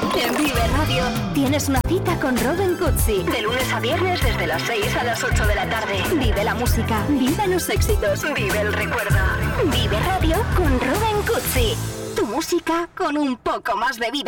En Vive Radio tienes una cita con Robin Cutsi. De lunes a viernes desde las 6 a las 8 de la tarde. Vive la música, vive los éxitos, vive el recuerdo. Vive Radio con Robin Cutsi. Tu música con un poco más de vida.